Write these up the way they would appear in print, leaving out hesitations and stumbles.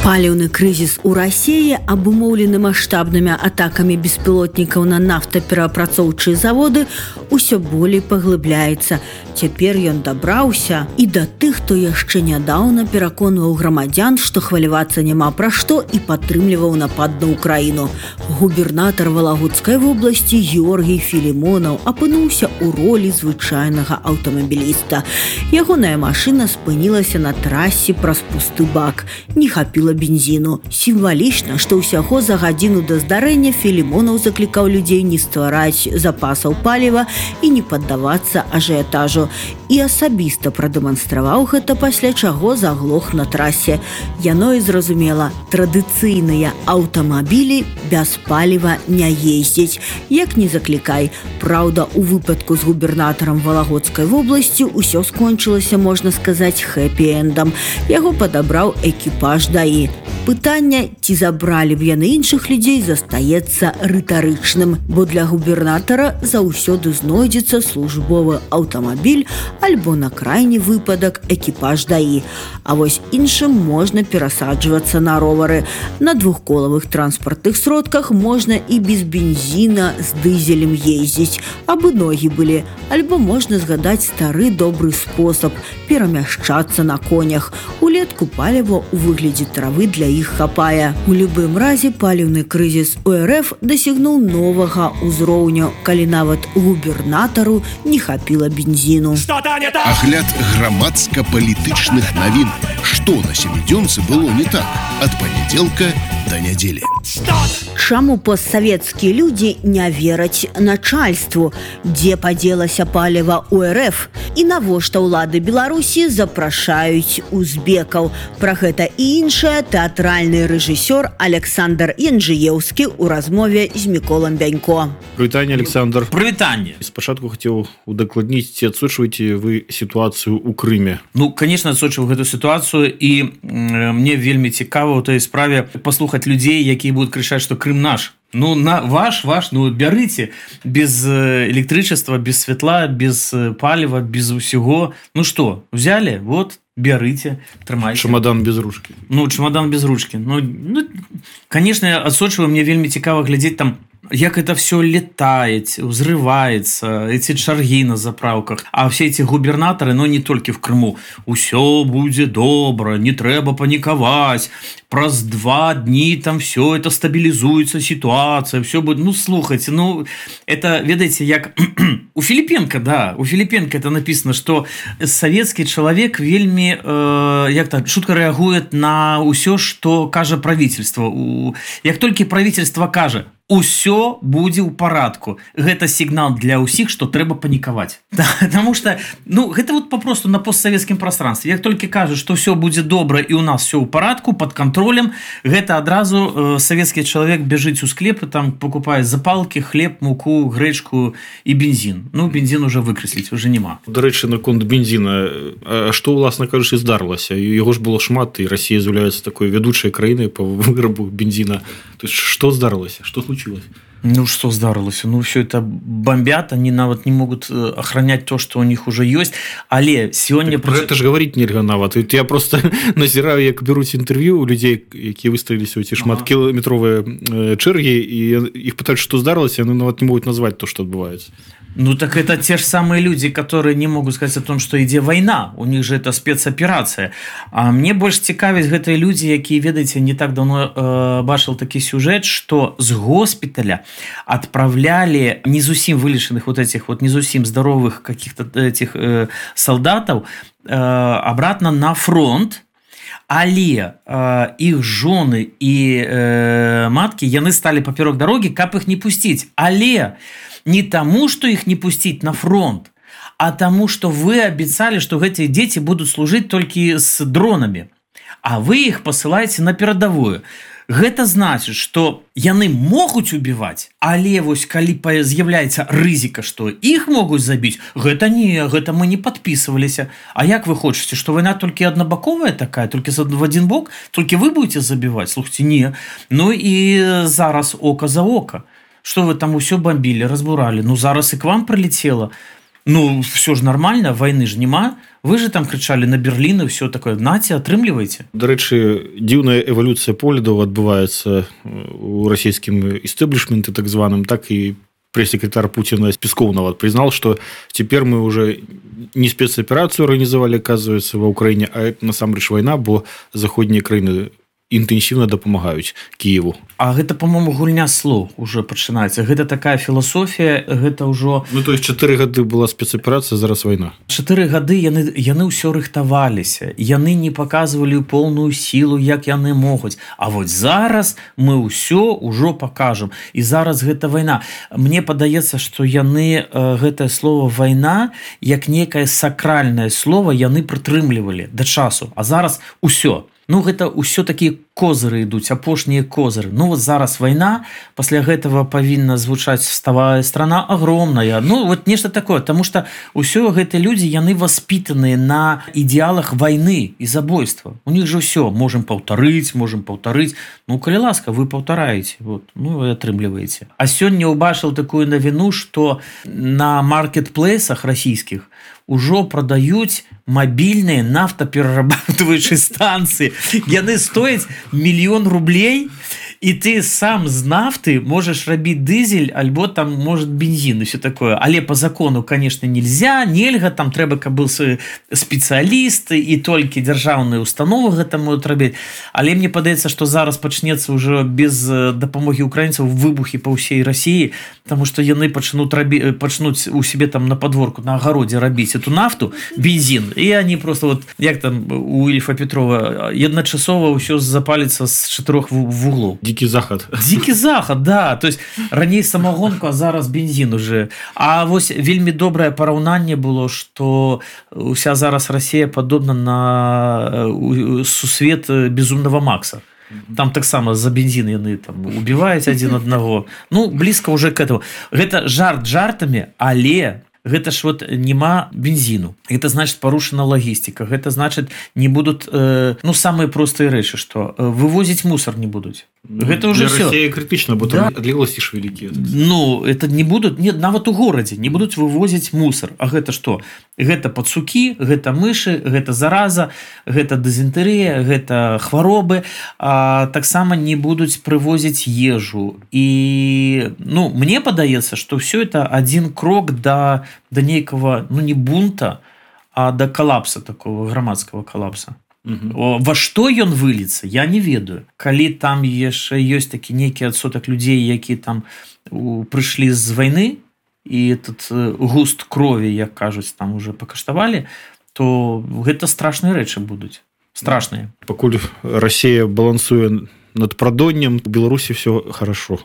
Паліўны крызіс у Рассіі, абумоўлены маштабнымі атакамі беспілотнікаў на нафтаперапрацоўчыя заводы, усё болей паглыбляецца. Цяпер ён дабраўся і да тых, хто яшчэ нядаўна пераконваў грамадзян, што хвалявацца няма пра што, і падтрымліваў напад на Украіну. Губернатар Валагодскай вобласці Георгій Філімонаў апынуўся ў ролі звычайнага аўтамабіліста. Ягоная машына спынілася на трасе праз пусты бак. Не хапіла бензіну. Сімвалічна, што ўсяго за гадзіну да здарэння Філімонаў заклікаў людзей не ствараць запасаў паліва і не паддавацца ажыятажу. І асабіста прадэманстраваў гэта, пасля чаго заглох на трасе. Яно і зразумела, традыцыйныя аўтамабілі без паліва не ездзяць. Як не заклікай. Праўда, у выпадку з губернатарам Валагодскай вобласці ўсё скончылася, можна сказаць, хэпі-эндам. Яго падабраў экіпаж ДАІ. Пытанне, ці забралі б яны іншых людзей, застаецца рытарычным, бо для губернатара заўсёды знойдзецца службовы аўтамабіль альбо на крайні выпадак экіпаж ДАІ. А вось іншым можна перасаджвацца на ровары. На двухколавых транспартных сродках можна і без бензіна з дызелем ездзіць, абы ногі былі. Альбо можна згадаць стары добры спосаб перамяшчацца на конях. Улетку паліва ў выглядзе травы для іх хапае. У любым разе паліўны крызіс у РФ дасягнуў новага ўзроўню, калі нават губернатару не хапіла бензіну. Агляд грамадска-палітычных навін. Што на сямідзёнцы было не так ад панядзелка да нядзелі. Чаму постсавецкія людзі не вераць начальству? Дзе падзелася паліва у РФ? І навошта ўлады Беларусі запрашаюць узбекаў? Пра гэта і іншае тэатральны рэжысёр Александр Янжыеўскі ў размове з Міколам Бянько. Прывітанне, Александр. Прывітанне. Спачатку хацеў удакладніць, ці адсочваеце вы сітуацыю ў Крыме? Ну, конечно, адсочваю гэту сітуацыю, і мне вельмі цікава ў той справе паслухаць людзей, якія будуць крычаць, што Крым наш. Ну, ваш, ну, бярыце без электрычества, без святла, без паліва, без усяго. Ну што, взяли? Вот, бярыце, трымайце. Чемодан без ручки. Ну, чемодан без ручки. Ну, конечно, адсочваю, мне вельмі цікава глядзець там, як это все летает, взрывается, эти чарги на заправках. А все эти губернаторы, но не только в Крыму, «Усё будет добро, не трэба паниковать, праз 2 дні там все это стабилизуется, ситуация, все будет». Ну, слухайте, ну, это, ведаете, як у Філіпенка, да, у Філіпенка это написано, что советский человек вельмі, як так, шутка реагует на усё, что кажа правительство. Як только правительство кажа, усё будзе ў парадку. Гэта сігнал для ўсіх, што трэба панікаваць. Потому что, ну, гэта вот попросту на постсавецкім прастранстве. Як толькі кажуць, што ўсё будзе добра і ў нас все ў парадку, под контролем, гэта адразу савецкі чалавек бяжыць у склеп і там покупае запалкі, хлеб, муку, грэчку і бензін. Ну, бензін уже выкрэсліць, уже няма. Дарэчы, наконт бензіна, што, уласна кажучы, здарылася? Яго ж было шмат, і Расія з'яўляецца такой вядучай краінай па вырабу бензіна. То есть, што здарылася? Што случилось? Ну, что здарылася? Ну, все это бомбят, они нават не могут охранять то, что у них уже есть. Але сегодня... Про это же говорить нельга нават. Я просто назираю, як беруць интервью у людей, якія выстроились у эти шматкіметровыя чэргі, и их пытаюць, что здарылася, они нават не могут назвать то, что отбывается. Ну, так это те же самые люди, которые не могут сказать о том, что ідзе война. У них же это спецоперация. А мне больше цікавяць гэтыя люди, якія, ведаеце, не так давно бачил такі сюжет, что с госпиталя отправляли не зусім вылеченных вот этих вот не зусім здоровых каких-то этих солдатов обратно на фронт. Але іх жоны і маткі, яны сталі паперок дарогі, каб іх не пусціць. Але не таму, што іх не пусціць на фронт, а таму, што вы абяцалі, што гэтыя дзеці будуць служыць толькі з дронамі, а вы іх пасылаеце на перадавую. Гэта значыць, што яны могуць убіваць, але вось калі з'яўляецца рызыка, што іх могуць забіць, гэта не, гэта мы не падпісваліся. А як вы хочаце, што вайна толькі аднабаковая такая, толькі в один бок, толькі вы будете забіваць? Слухайте, не. Ну і зараз ока за ока. Што вы там усё бомбілі, разбуралі? Ну зараз і к вам прилетело. Ну, все ж нормально, войны ж нема. Вы же там кричали на Берлін і все такое. Наце, атрымлівайце. Дарэчы, дзіўная эвалюцыя поглядаў адбываецца у расійскім істэблішменты так званым, так і пресс-секретарь Путина Песков нават признал, что теперь мы уже не спецоперацию организовали, оказывается, в Украине, а это насамрэч война, бо заходнія краіны інтэнсіўна дапамагаюць Киеву. А гэта, по-моему, гульня слоў уже пачынаецца. Гэта такая філасофія, гэта ўжо... Ну, то есть 4 гады была спецаперацыя, зараз вайна. 4 гады яны ўсё рыхтаваліся. Яны не паказвалі поўную сілу, як яны могуць. А вот зараз мы ўсё ўжо пакажам. І зараз гэта вайна. Мне падаецца, што яны гэтае слово «вайна» як некае сакральнае слово яны прытрымлівалі да часу. А зараз ўсё. Ну, гэта ўсё такія козыры ідуць, апошнія козыры. Ну, вот зараз вайна, пасля гэтага павінна звучаць «вставая страна огромная». Ну, вот нешта такое, потому что ўсё гэтыя людзі, яны воспитаныя на ідэалах вайны і забойства. У них же ўсё, можем паўтарыць. Ну, калі ласка, вы паўтараеце, вот, ну, вы атрымліваеце. А сёння ўбачыў такую навіну, што на маркетплейсах расійскіх ужо прадаюць мабільныя нафтаперарабатваючыя станцыі. Яны стояць 1 000 000 рублей, і ты сам з нафты можаш рабіць дызель альбо там, может, бензин і все такое. Але по закону, конечно, нельга, там трэба, каб быў спецыяліст, і толькі дзяржаўныя установы гэта могуць рабіць. Але мне падаецца, што зараз пачнецца ўжо без дапамогі украінцаў выбухі па ўсей Расіі, потому что яны пачнуць у себе там на подворку, на агародзе рабіць эту нафту, бензин, і они просто вот, як там у Ільфа Петрова, адначасова ўсё запаліцца з 4 вуглоў. Дикий заход. Дикий заход, да. То есть раней самогонку, а зараз бензин уже. А вось вельмі добрае параўнанне было, что уся зараз Россия подобна на сусвет Безумного Макса. Там таксама за бензин яны там убиваюць адзін аднаго. Ну, близко уже к этому. Гэта жарт жартамі, але гэта ж вот нема бензину. Гэта значит парушена логістика. Гэта значит не будут, ну, самые простые рэчы, что вывозить мусор не будут. Гэта уже все. Для России критично, бо там адлегласці ж вялікія. Ну, это не будут, нет, нават у горадзе не будут вывозить мусор. А гэта что? Гэта пацукі, гэта мышы, гэта зараза, гэта дызентэрыя, гэта хваробы. А таксама не будуць прывозіць ежу. І, ну, мне падаецца, что все это один крок до нейкого, ну, не бунта, а до коллапса, такого грамадского коллапса. Во што ён выльецца, я не ведаю. Калі там яшчэ ёсць такі нейкі адсотак людзей, які там прыйшлі з вайны, і тут густ крові, як кажуць, там уже пакаштавалі, то гэта страшныя рэчы будуць. Страшныя. Пакуль Россия балансуе над прадоннем, у Беларусі все хорошо.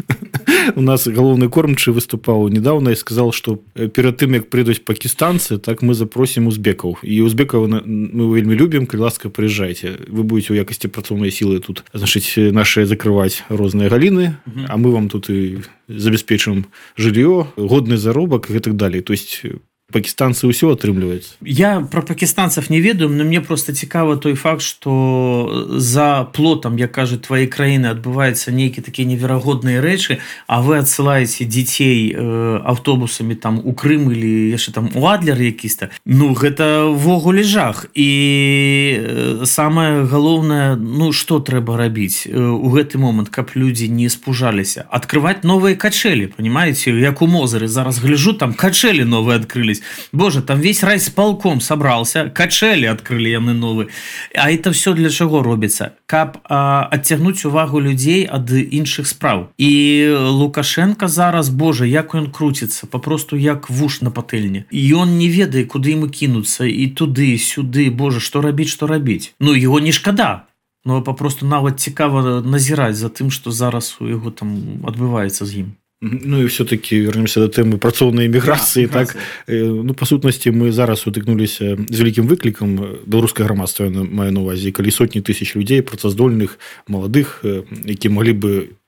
У нас галоўны кормчы выступаў недавно і сказал, что перад тым, як прыйдуць пакістанцы, так мы запросім узбекаў. І узбекаў мы вельмі любім, калі ласка, прыязджайце. Вы будете ў якасці працоўнай сілы тут, значит, наши закрываць розныя галіны, а мы вам тут і забяспечым жыллё, годны заробак і так далее. То есть пакістанцы ўсё атрымліваецца. Я про пакістанцев не ведаю, но мне просто цікава той факт, что за плотам, як кажуць, твоей краіны адбываюцца нейкія такія неверагодныя рэчы, а вы адсылаеце дзяцей аўтобусамі там у Крым или яшчэ там у Адлер якісь-то. Ну, гэта ввогуле жах. І самае галоўнае, ну, што трэба рабіць у гэты момант, каб людзі не спужаліся? Адкрываць новыя качэлі, понимаете? Як у Мозыры, зараз гляжу, там качэлі новыя адкрылись. Боже, там весь райсполком собрался, качели открыли яны новые. А это все для чего робится? Каб оттягнуть увагу людей от іншых справ. И Лукашенко зараз, боже, як он крутится, попросту як вуш на пательне. И он не ведае, куды ему кинуться, и туды, и сюды, боже, что робить? Ну, его не шкада. Но попросту нават цікава назіраць за тым, што зараз у яго там адбываецца з ім. Ну і все-таки вернемся до теми працоўнай міграцыі. Так, ну, па сутнасці мы зараз сутыкнуліся з вялікім выклікам. Беларускае грамадства мае на увазе, калі сотні тысяч людзей працаздольных, маладых, які маглі бы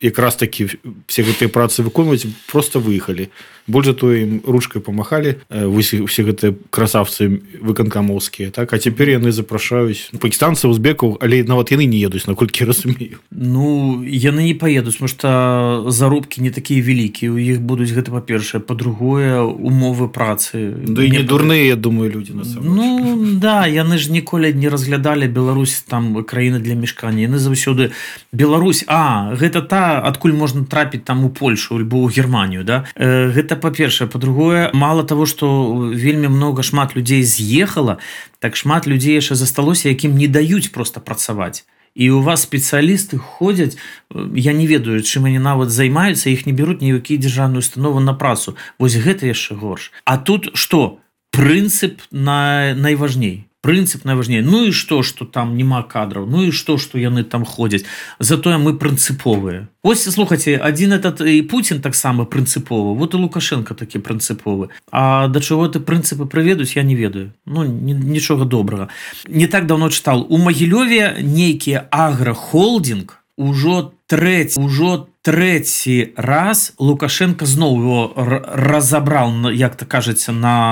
якраз таки все гэтыя працы выконваць, просто выехалі. Больше то ім ручкой помахали, все гэтыя красавцы выканкамоўскія, так, а цяпер яны запрашаюць пакістанцаў, узбекаў, але нават яны не едуць, наколькі разумею. Ну, яны не поедуць, потому что заробкі не такія вялікія, у іх будуць, гэта па-першае, па-другое, умовы працы. Да і не дурныя, я думаю, людзі на самом деле. Ну, да, яны ж ніколі не разглядалі Беларусь там краіны для мешкання. Яны заўсёды Беларусь, гэта та, адкуль можна трапіць там у Польшу альбо ў Германію, да? Гэта па-першае, па-другое, мало того, что вельмі много шмат людзей з'ехала, так шмат людзей яшчэ засталося, якім не даюць просто працаваць. І у вас спецыялісты ходзяць, я не ведаю, чым они нават займаюцца, іх не бяруць ні ў якія дзяржаўныя установы на працу. Вось гэта яшчэ горш. А тут што? Прынцып найважней. Прынцып найважней. Ну і што там няма кадраў? Ну і што яны там ходзяць? Затое мы прынцыповыя. Ось, слухайце, адзін этот і Путін таксама прынцыповы, вот і Лукашенко такі прынцыповы. А да чаго ты прынцыпы прыведуць, я не ведаю. Ну, нічога добрага. Не так даўно чытаў. У Магілёве нейкі аграхолдинг ужо трэці раз Лукашенко зноў его разабраў, як то кажаце, на